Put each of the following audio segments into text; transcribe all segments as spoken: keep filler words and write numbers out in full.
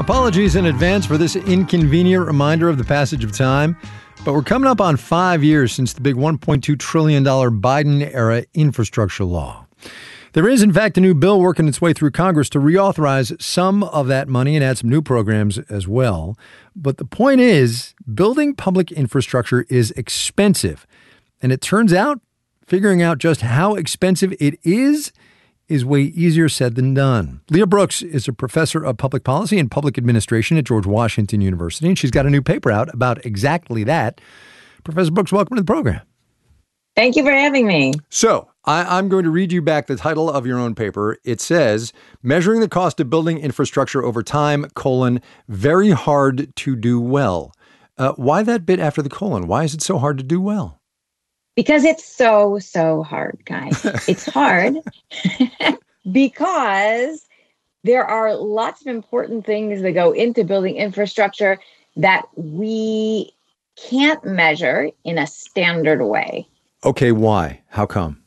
Apologies in advance for this inconvenient reminder of the passage of time, but we're coming up on five years since the big one point two trillion dollars Biden-era infrastructure law. There is, in fact, a new bill working its way through Congress to reauthorize some of that money and add some new programs as well. But the point is, building public infrastructure is expensive. And it turns out, figuring out just how expensive it is is way easier said than done. Leah Brooks is a professor of public policy and public administration at George Washington University, and she's got a new paper out about exactly that. Professor Brooks, welcome to the program. Thank you for having me. So I, I'm going to read you back the title of your own paper. It says, Measuring the Cost of Building Infrastructure Over Time, colon, very hard to do well. Uh, why that bit after the colon? Why is it so hard to do well? Because it's so, so hard, guys. It's hard because there are lots of important things that go into building infrastructure that we can't measure in a standard way. Okay, why? How come?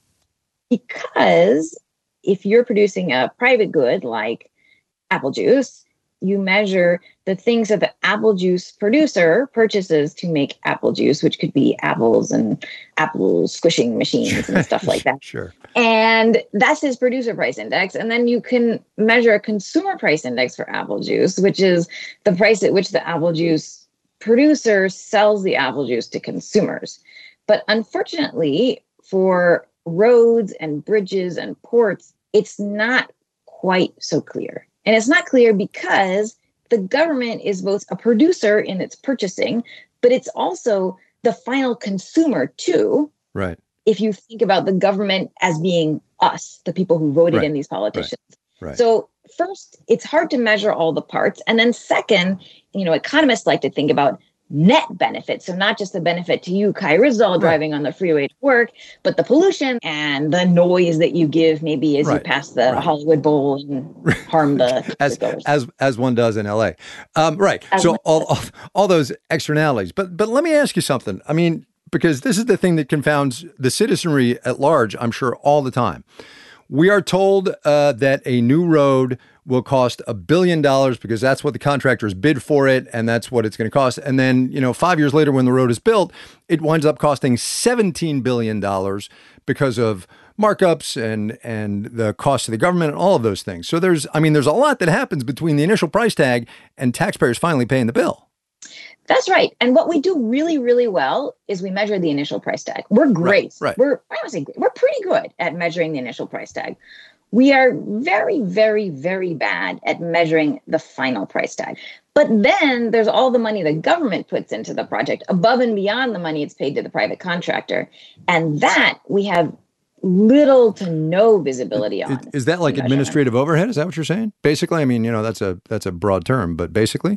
Because if you're producing a private good like apple juice, you measure the things that the apple juice producer purchases to make apple juice, which could be apples and apple squishing machines and stuff like that. Sure. And that's his producer price index. And then you can measure a consumer price index for apple juice, which is the price at which the apple juice producer sells the apple juice to consumers. But unfortunately, for roads and bridges and ports, it's not quite so clear. And it's not clear because the government is both a producer in its purchasing, but it's also the final consumer too. Right. If you think about the government as being us, the people who voted right. in these politicians. Right. Right. So first, it's hard to measure all the parts. And then second, you know, economists like to think about net benefit. So not just the benefit to you, Kai Rizal, right. driving on the freeway to work, but the pollution and the noise that you give maybe as right. you pass the right. Hollywood Bowl and harm the as, as as one does in L A. Um, right. As so all, all all those externalities. But but let me ask you something. I mean, because this is the thing that confounds the citizenry at large, I'm sure, all the time. We are told uh, that a new road will cost a billion dollars because that's what the contractors bid for it, and that's what it's going to cost. And then, you know, five years later when the road is built, it winds up costing seventeen billion dollars because of markups and and the cost to the government and all of those things. So there's, I mean, there's a lot that happens between the initial price tag and taxpayers finally paying the bill. That's right. And what we do really, really well is we measure the initial price tag. We're great. Right, right. We're, I would say, we're pretty good at measuring the initial price tag. We are very, very, very bad at measuring the final price tag. But then there's all the money the government puts into the project above and beyond the money it's paid to the private contractor. And that we have little to no visibility on. Is, is that like administrative overhead? Is that what you're saying? Basically, I mean, you know, that's a that's a broad term, but basically?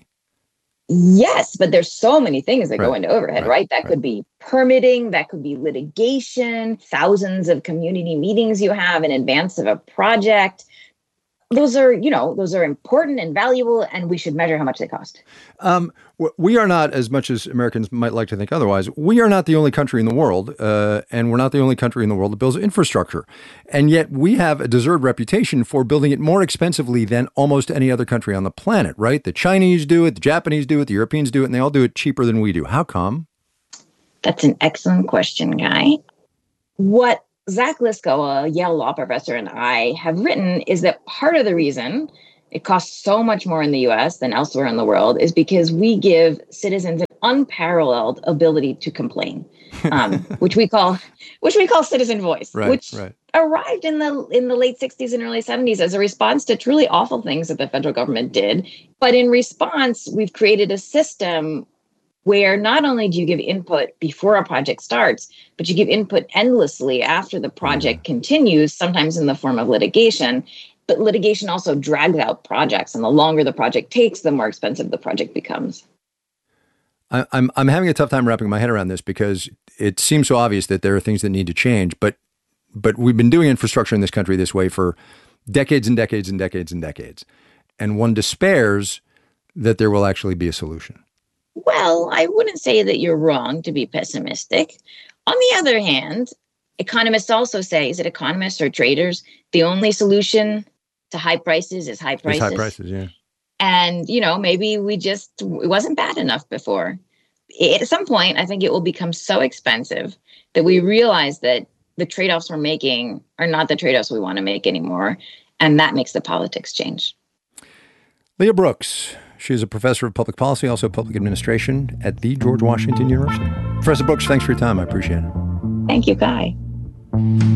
Yes, but there's so many things that right. go into overhead, right? right? That right. could be permitting, that could be litigation, thousands of community meetings you have in advance of a project. Those are, you know, those are important and valuable, and we should measure how much they cost. Um, we are not, as much as Americans might like to think otherwise, we are not the only country in the world, uh, and we're not the only country in the world that builds infrastructure. And yet we have a deserved reputation for building it more expensively than almost any other country on the planet, right? The Chinese do it, the Japanese do it, the Europeans do it, and they all do it cheaper than we do. How come? That's an excellent question, Guy. What Zach Lisko, a Yale law professor, and I have written is that part of the reason it costs so much more in the U S than elsewhere in the world is because we give citizens an unparalleled ability to complain, um, which we call which we call citizen voice, right, which right. arrived in the in the late sixties and early seventies as a response to truly awful things that the federal government did. But in response, we've created a system where not only do you give input before a project starts, but you give input endlessly after the project mm-hmm. continues, sometimes in the form of litigation. But litigation also drags out projects, and the longer the project takes, the more expensive the project becomes. I, I'm I'm having a tough time wrapping my head around this because it seems so obvious that there are things that need to change, but but we've been doing infrastructure in this country this way for decades and decades and decades and decades, and one despairs that there will actually be a solution. Well, I wouldn't say that you're wrong to be pessimistic. On the other hand, economists also say, is it economists or traders, the only solution to high prices is high prices. It's high prices, yeah. And, you know, maybe we just, it wasn't bad enough before. At some point, I think it will become so expensive that we realize that the trade-offs we're making are not the trade-offs we want to make anymore. And that makes the politics change. Leah Brooks. She is a professor of public policy, also public administration at the George Washington University. Professor Brooks, thanks for your time. I appreciate it. Thank you, Guy.